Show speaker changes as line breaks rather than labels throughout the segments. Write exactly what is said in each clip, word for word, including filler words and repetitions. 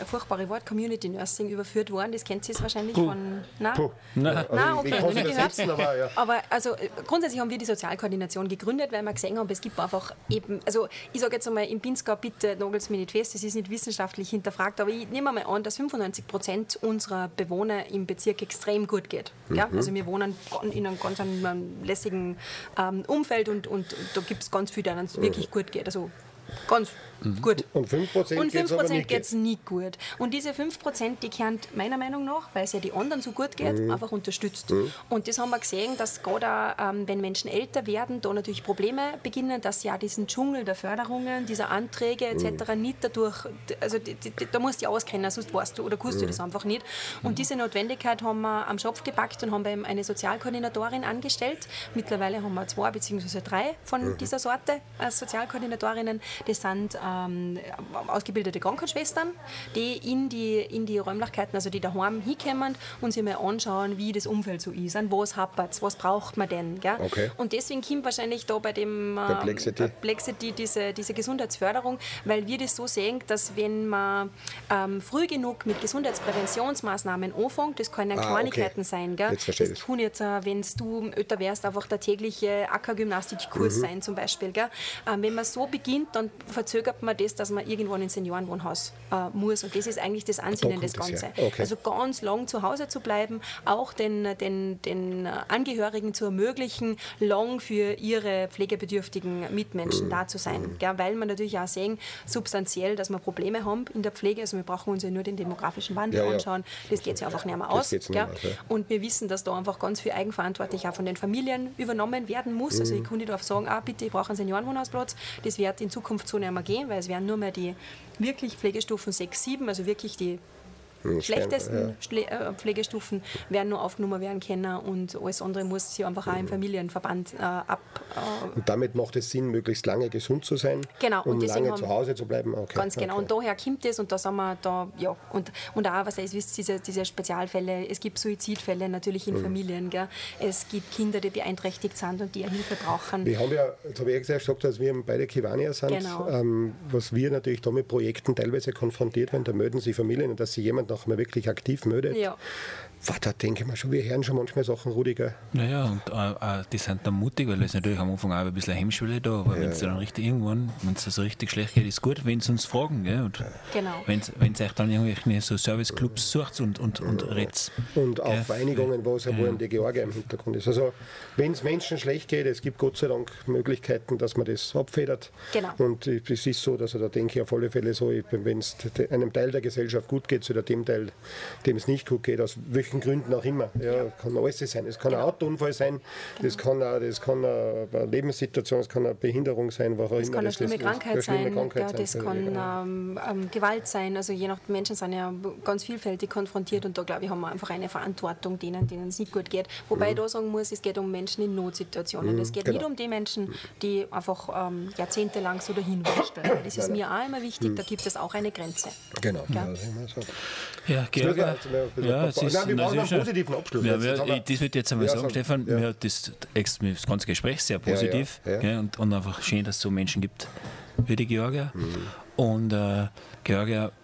furchtbare Wort, Community Nursing überführt worden. Das kennt ihr wahrscheinlich
Puh.
von... Nein?
Puh.
Nein,
Also
Nein okay,
ich
noch nicht gehört.
Setzen, aber, ja.
aber also grundsätzlich haben wir die Sozialkoordination gegründet, weil wir gesehen haben, es gibt einfach eben, also ich sage jetzt einmal, im Pinzgau, bitte nagelt es mir nicht fest, das ist nicht wissenschaftlich hinterfragt, aber ich nehme mal an, dass fünfundneunzig Prozent unserer Bewohner im Bezirk extrem gut geht. Mhm. Ja? Also wir wohnen in einem ganz einem lässigen ähm, Umfeld und, und, und da gibt es ganz viele, denen es mhm. wirklich gut geht. Also ganz mhm. gut.
Und fünf Prozent geht
es nicht gut. Und diese fünf Prozent, die kehren meiner Meinung nach, weil es ja die anderen so gut geht, mhm. einfach unterstützt. Mhm. Und das haben wir gesehen, dass gerade ähm, wenn Menschen älter werden, da natürlich Probleme beginnen, dass ja diesen Dschungel der Förderungen, dieser Anträge et cetera mhm. nicht dadurch, also die, die, da musst du dich auskennen, sonst weißt du oder kannst mhm. du das einfach nicht. Und diese Notwendigkeit haben wir am Schopf gepackt und haben eben eine Sozialkoordinatorin angestellt. Mittlerweile haben wir zwei bzw. drei von mhm. dieser Sorte als Sozialkoordinatorinnen. Das sind ähm, ausgebildete Krankenschwestern, die in die, in die Räumlichkeiten, also die daheim hinkommen und sich mal anschauen, wie das Umfeld so ist, an was hapert es, was braucht man denn. Gell? Okay. Und deswegen kommt wahrscheinlich da bei dem ähm, Perplexity, Perplexity diese, diese Gesundheitsförderung, weil wir das so sehen, dass wenn man ähm, früh genug mit Gesundheitspräventionsmaßnahmen anfängt, das können ah, Kleinigkeiten okay. sein. Gell?
Jetzt
das tun jetzt, äh, wenn du älter wärst, einfach der tägliche Ackergymnastikkurs mhm. sein zum Beispiel. Gell? Ähm, wenn man so beginnt, dann verzögert man das, dass man irgendwo in ein Seniorenwohnhaus äh, muss. Und das ist eigentlich das Ansinnen des Ganzen. Ja. Okay. Also ganz lang zu Hause zu bleiben, auch den, den, den Angehörigen zu ermöglichen, lang für ihre pflegebedürftigen Mitmenschen mhm. da zu sein. Mhm. Gell? Weil wir natürlich auch sehen, substanziell, dass wir Probleme haben in der Pflege. Also wir brauchen uns ja nur den demografischen Wandel ja, ja. anschauen. Das geht sich einfach nicht mehr aus. Nicht mehr aus ja. Und wir wissen, dass da einfach ganz viel eigenverantwortlich auch von den Familien übernommen werden muss. Mhm. Also ich kann nicht darauf sagen, ah, bitte, ich brauche einen Seniorenwohnhausplatz. Das wird in Zukunft so nicht mehr gehen, weil es werden nur mehr die wirklich Pflegestufen sechs, sieben, also wirklich die schlechtesten ja. Pflegestufen werden nur aufgenommen werden können und alles andere muss sich einfach auch im Familienverband äh, ab...
Äh und damit macht es Sinn, möglichst lange gesund zu sein,
genau,
um
und
lange zu Hause zu bleiben. Okay.
Ganz genau,
okay.
und daher kommt das und da sind wir da, ja, und, und auch, was heißt, wisst, diese, diese Spezialfälle, es gibt Suizidfälle natürlich in mhm. Familien, gell? Es gibt Kinder, die beeinträchtigt sind und die Hilfe brauchen.
Wir haben ja, jetzt habe ich gesagt, dass wir beide Kiwanier sind,
genau.
ähm, was wir natürlich da mit Projekten teilweise konfrontiert werden, da melden sich Familien, dass sich jemand noch mal wirklich aktiv meldet.
Ja.
Da denke ich mir schon, wir hören schon manchmal Sachen, Rudiger.
Naja, und äh, äh, die sind dann mutig, weil es natürlich am Anfang auch ein bisschen eine Hemmschwelle da, aber ja, wenn es ja. dann richtig irgendwann, wenn es so richtig schlecht geht, ist gut, wenn sie uns fragen. Gell? Und
genau.
Wenn es euch dann irgendwelche so Serviceclubs sucht und, und, und redet.
Und auch gell? Vereinigungen, wo es ja. die Georgia im Hintergrund ist. Also wenn es Menschen schlecht geht, es gibt Gott sei Dank Möglichkeiten, dass man das abfedert.
Genau.
Und es ist so, dass, da denke ich auf alle Fälle so, wenn es einem Teil der Gesellschaft gut geht, oder dem Teil, dem es nicht gut geht, aus welchen Gründen auch immer. Ja, ja. Kann alles sein. Es kann genau. ein Autounfall sein, genau. das, kann auch, das kann eine Lebenssituation, es kann eine Behinderung sein, was auch
das
immer.
Kann das kann eine schlimme Krankheit
eine schlimme
sein,
Krankheit
ja,
sein.
das kann genau. ähm, ähm, Gewalt sein. Also je nach Menschen sind ja ganz vielfältig konfrontiert und da glaube ich, haben wir einfach eine Verantwortung denen, denen es nicht gut geht. Wobei mhm. ich da sagen muss, es geht um Menschen in Notsituationen. Mhm. Es geht genau. nicht um die Menschen, die einfach ähm, jahrzehntelang so dahin wursteln. Das ist mir auch immer wichtig, mhm. da gibt es auch eine Grenze.
Genau.
Ja,
ja, Georg, ja, ja, es ist,
Nein, wir brauchen einen positiven Abschluss.
Ja, wir, ich, das würde ich jetzt einmal
ja,
sagen, Stefan, ja. mir hat das, das ganze Gespräch sehr positiv
ja, ja, ja.
Gell, und, und einfach schön, dass es so Menschen gibt wie die Georgia. Mhm. Und äh, Georgia,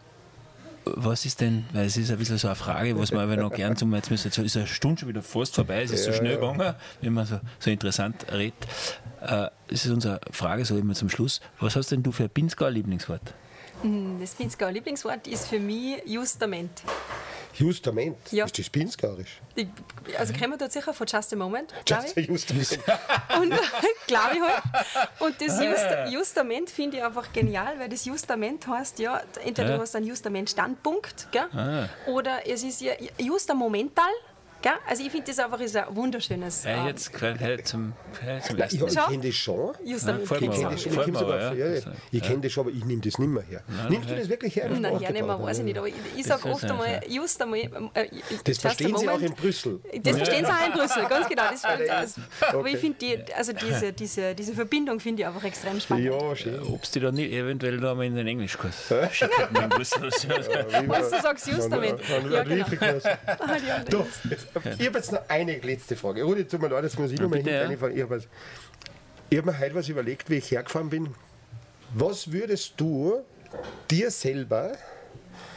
was ist denn, weil es ist ein bisschen so eine Frage, was man aber noch gern zum, jetzt müssen, ist eine Stunde schon wieder fast vorbei, es ist ja, so schnell ja. gegangen, wenn man so, so interessant redet. Äh, das ist unsere Frage so immer zum Schluss. Was hast denn du für ein Pinzgauer Lieblingswort?
Das Pinzgauer Lieblingswort ist für mich Justament.
Justament?
Ja.
Ist das Pinzgauerisch?
Also kennen wir dort sicher von Just a Moment,
Just a Justament.
Und glaube ich halt. Und das Just, Justament finde ich einfach genial, weil das Justament heißt, ja, entweder
ja.
du hast einen Justament-Standpunkt, gell?
Ah.
Oder es ist ja just ein Momental. Gell? Also ich finde das einfach ist ein wunderschönes...
Ja, jetzt ähm, zum, zum
Nein, ich, ich kenne das schon.
Justament.
Ja, ich kenne das schon, ich, sogar, ja, ja. ich kenn das schon, aber ich nehme das nicht mehr her.
Nein,
Nimmst du das wirklich her?
Nein, ja, nicht mehr, weiß ich nicht. Aber ich, ich sage oft einmal, just einmal... Äh,
das verstehen Sie auch in Brüssel.
Das verstehen Sie auch in Brüssel, ganz genau. Das, das, aber
okay.
ich finde, die, also diese, diese, diese Verbindung finde ich einfach extrem spannend.
Ja, schön.
Ob es die da nicht eventuell da mal in den Englischkurs schicken in Brüssel.
Was du sagst, Justament. Ja, genau.
Du, ich habe jetzt noch eine letzte Frage. Rudi, tut mir leid, das muss ich noch mal hinfragen. Ich habe hab mir heute was überlegt, wie ich hergefahren bin. Was würdest du dir selber